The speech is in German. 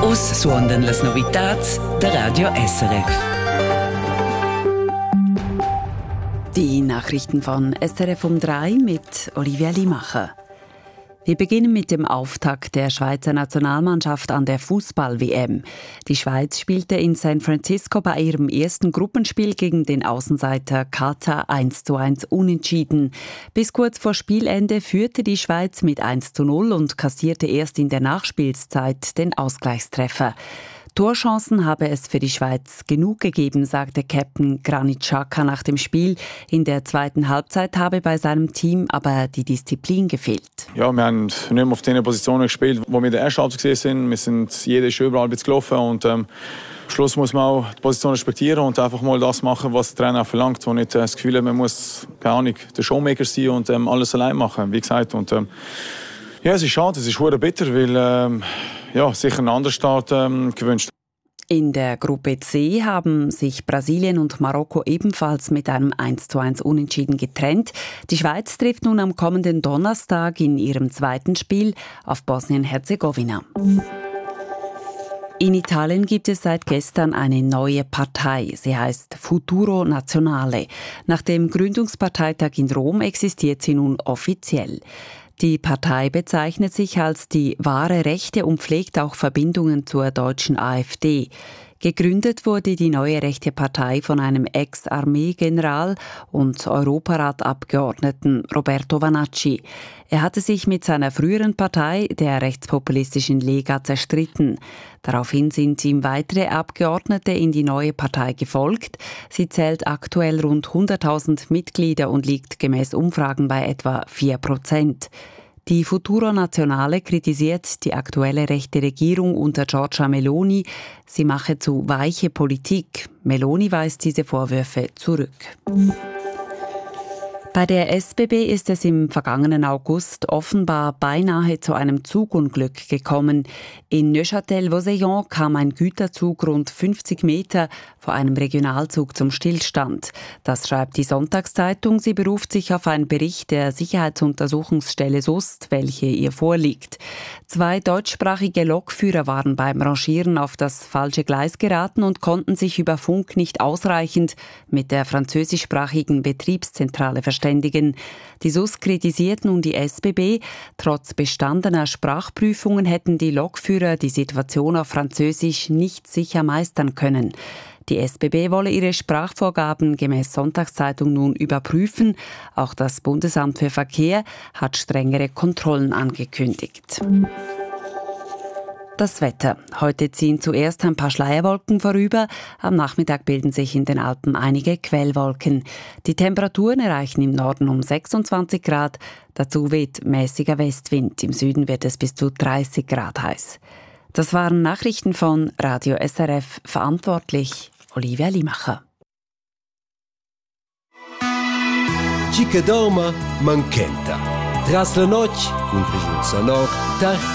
Us suondan las novitats der Radio SRF. Die Nachrichten von SRF um 3 mit Olivia Limacher. Wir beginnen mit dem Auftakt der Schweizer Nationalmannschaft an der Fußball-WM. Die Schweiz spielte in San Francisco bei ihrem ersten Gruppenspiel gegen den Außenseiter Katar 1:1 unentschieden. Bis kurz vor Spielende führte die Schweiz mit 1:0 und kassierte erst in der Nachspielzeit den Ausgleichstreffer. Torchancen habe es für die Schweiz genug gegeben, sagte Captain Granit Xhaka nach dem Spiel. In der zweiten Halbzeit habe bei seinem Team aber die Disziplin gefehlt. Ja, wir haben nicht mehr auf den Positionen gespielt, wo wir in der ersten Halbzeit gesehen sind. Wir sind jeder ist überall gelaufen und am Schluss muss man auch die Position respektieren und einfach mal das machen, was der Trainer verlangt. Wo nicht das Gefühl hat, man muss, keine Ahnung, der Showmaker sein und alles allein machen, wie gesagt. Und ja, es ist schade, es ist verdammt bitter, weil sicher einen anderen Start gewünscht. In der Gruppe C haben sich Brasilien und Marokko ebenfalls mit einem 1:1 Unentschieden getrennt. Die Schweiz trifft nun am kommenden Donnerstag in ihrem zweiten Spiel auf Bosnien-Herzegowina. In Italien gibt es seit gestern eine neue Partei. Sie heißt Futuro Nazionale. Nach dem Gründungsparteitag in Rom existiert sie nun offiziell. Die Partei bezeichnet sich als die wahre Rechte und pflegt auch Verbindungen zur deutschen AfD. Gegründet wurde die neue rechte Partei von einem Ex-Armeegeneral und Europaratabgeordneten Roberto Vanacci. Er hatte sich mit seiner früheren Partei, der rechtspopulistischen Lega, zerstritten. Daraufhin sind ihm weitere Abgeordnete in die neue Partei gefolgt. Sie zählt aktuell rund 100.000 Mitglieder und liegt gemäß Umfragen bei etwa 4%. Die Futuro Nazionale kritisiert die aktuelle rechte Regierung unter Giorgia Meloni. Sie mache zu weiche Politik. Meloni weist diese Vorwürfe zurück. Bei der SBB ist es im vergangenen August offenbar beinahe zu einem Zugunglück gekommen. In Neuchâtel-Vosillon kam ein Güterzug rund 50 Meter vor einem Regionalzug zum Stillstand. Das schreibt die Sonntagszeitung. Sie beruft sich auf einen Bericht der Sicherheitsuntersuchungsstelle SUST, welche ihr vorliegt. 2 deutschsprachige Lokführer waren beim Rangieren auf das falsche Gleis geraten und konnten sich über Funk nicht ausreichend mit der französischsprachigen Betriebszentrale verständigen. Die SUS kritisiert nun die SBB. Trotz bestandener Sprachprüfungen hätten die Lokführer die Situation auf Französisch nicht sicher meistern können. Die SBB wolle ihre Sprachvorgaben gemäß Sonntagszeitung nun überprüfen. Auch das Bundesamt für Verkehr hat strengere Kontrollen angekündigt. Das Wetter. Heute ziehen zuerst ein paar Schleierwolken vorüber. Am Nachmittag bilden sich in den Alpen einige Quellwolken. Die Temperaturen erreichen im Norden um 26 Grad. Dazu weht mäßiger Westwind. Im Süden wird es bis zu 30 Grad heiß. Das waren Nachrichten von Radio SRF. Verantwortlich Olivia Limacher. Chi che dorma, mancenta. Tras la noche, con presenza nocta,